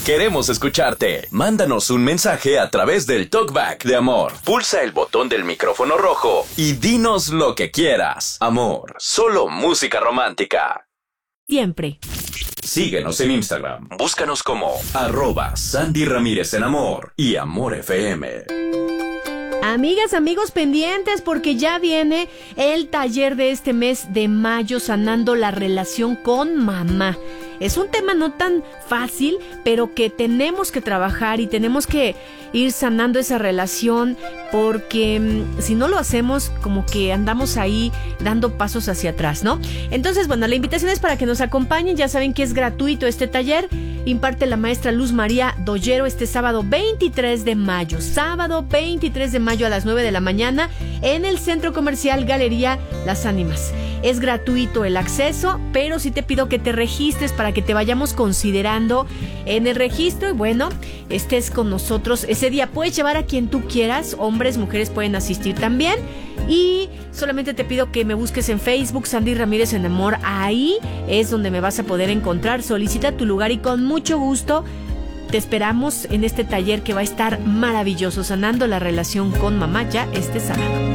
Queremos escucharte. Mándanos un mensaje a través del Talkback de Amor. Pulsa el botón del micrófono rojo y dinos lo que quieras. Amor, solo música romántica. Siempre. Síguenos en Instagram. Búscanos como @Sandy Ramírez en Amor y Amor FM. Amigas, amigos pendientes, porque ya viene el taller de este mes de mayo, sanando la relación con mamá. Es un tema no tan fácil, pero que tenemos que trabajar y tenemos que ir sanando esa relación, porque si no lo hacemos, como que andamos ahí dando pasos hacia atrás, ¿no? Entonces, bueno, la invitación es para que nos acompañen. Ya saben que es gratuito este taller. Imparte la maestra Luz María Dollero este sábado 23 de mayo. Sábado 23 de mayo a las 9 de la mañana en el Centro Comercial Galería Las Ánimas. Es gratuito el acceso, pero sí te pido que te registres para que te vayamos considerando en el registro y bueno, estés con nosotros ese día. Puedes llevar a quien tú quieras, hombres, mujeres pueden asistir también. Y solamente te pido que me busques en Facebook, Sandy Ramírez en Amor. Ahí es donde me vas a poder encontrar. Solicita tu lugar y con mucho gusto te esperamos en este taller que va a estar maravilloso, sanando la relación con mamá ya este sábado.